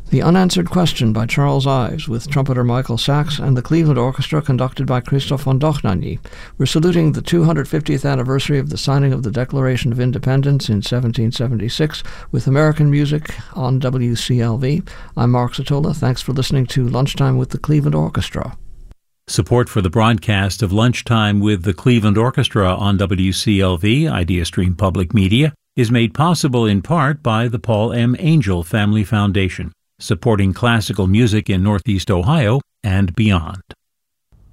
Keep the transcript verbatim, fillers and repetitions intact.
The Unanswered Question by Charles Ives, with trumpeter Michael Sachs and the Cleveland Orchestra conducted by Christoph von Dohnanyi. We're saluting the two hundred fiftieth anniversary of the signing of the Declaration of Independence in seventeen seventy-six with American music on W C L V. I'm Mark Satola. Thanks for listening to Lunchtime with the Cleveland Orchestra. Support for the broadcast of Lunchtime with the Cleveland Orchestra on W C L V, IdeaStream Public Media, is made possible in part by the Paul M. Angel Family Foundation, supporting classical music in Northeast Ohio and beyond.